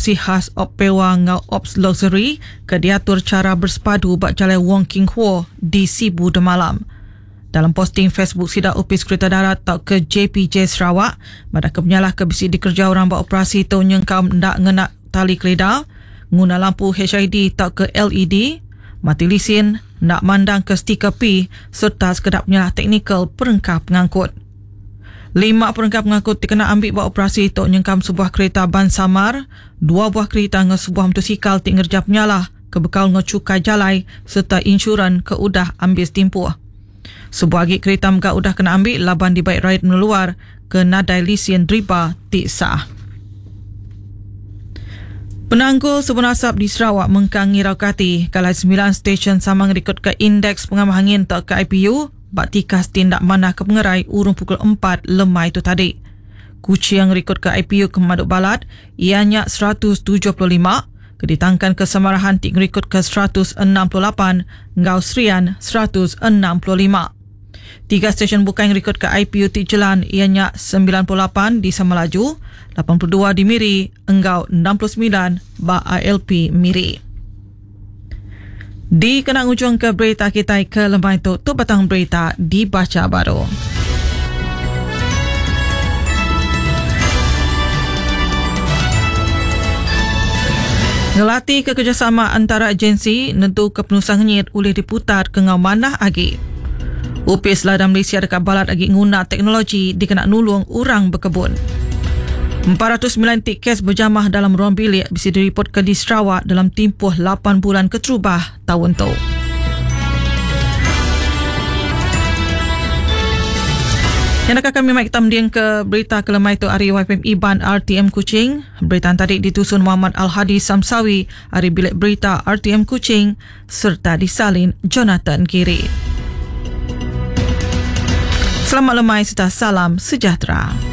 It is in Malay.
produksi khas Oppewa ngau Ops Luxury ke diatur cara bersepadu bak jalan Wong King Hwo di Sibu de Malam. Dalam posting Facebook Sidak Opis Kereta Darat tau ke JPJ Sarawak, pada kebenyalah ke bisi dikerja orang bak operasi tau nyengkam ndak ngenak tali keledar, guna lampu HID tau ke LED, mati lisin, nak mandang ke stiker P serta sekedapnya teknikal perengkap pengangkut. 5 perengkap pengangkut dikena ambil buat operasi tok nyengkam sebuah kereta ban samar, 2 buah kereta dengan sebuah motosikal tik ngerjap nyalah ke bekal dengan cukai jalai serta insuran ke udah ambil setimpuh. Sebuah lagi kereta megak udah kena ambil laban di baik raid meluar ke nadai lisian riba tik sah. Penangguh Subun Asap di Sarawak mengkangi raukati kalau 9 stesen samang rekod ke indeks pengamah angin tak ke IPU bak tikas tindak mana ke pengerai urung pukul 4 lemai itu tadi. Kuching rekod ke IPU ke Maduk Balat ianya 175, keditangkan ke Samarahan tik rekod ke 168, Ngau Serian 165. 3 stesen bukan rekod ke IPU tik Jelan ianya 98 di Samalaju, 82 di Miri, Engau 69 bak ILP Miri. Di kenang ujung ke berita kita ke lemah itu, tu batang berita dibaca baru. Ngelatih kerjasama antara agensi nentu kepenusan ngit boleh diputar ke ngau manah agi. Upis Lada Malaysia dekat Balat agi guna teknologi dikena nulung orang berkebun. 409 kes berjamah dalam ruang bilik bisa direport ke di Sarawak dalam tempoh 8 bulan keterubah tahun tu. Yang nak kami mai tamdian ke berita kelemai itu hari YPM Iban RTM Kuching. Berita tadi ditusun Muhammad Al-Hadi Samsawi hari bilik berita RTM Kuching serta disalin Jonathan Giri. Selamat lemai serta salam sejahtera.